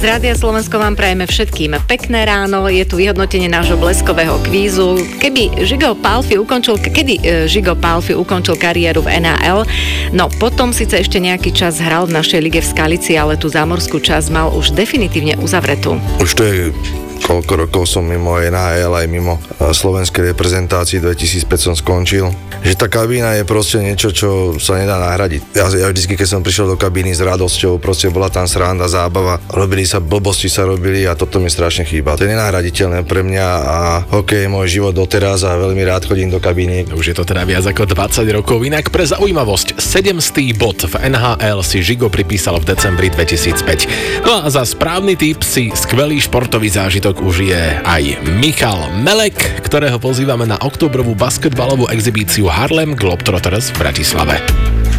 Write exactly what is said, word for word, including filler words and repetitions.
Z Rádia Slovensko vám prajeme všetkým pekné ráno, je tu vyhodnotenie nášho bleskového kvízu. Keby Žigo Pálffy ukončil, kedy e, Žigo Pálffy ukončil kariéru v en há el? No potom síce ešte nejaký čas hral v našej lige v Skalici, ale tú zámorskú časť mal už definitívne uzavretú. Už to je koľko rokov som mimo en há el, aj mimo slovenskej reprezentácii, dvetisícpäť som skončil. Že tá kabína je proste niečo, čo sa nedá nahradiť. Ja, ja vždycky, keď som prišiel do kabíny s radosťou, proste bola tam sranda, zábava, robili sa, blbosti sa robili a toto mi strašne chýba. To je nenahraditeľné pre mňa a hokej je môj život doteraz a veľmi rád chodím do kabíny. Už je to teda viac ako dvadsať rokov, inak pre zaujímavosť, sedemstý bod v en há el si Žigo pripísal v decembri dvetisícpäť. No a za správny tip si skvelý športový zážitok užije aj Michal Melek, ktorého pozývame na októbrovú basketbalovú exhibíciu Harlem Globetrotters v Bratislave.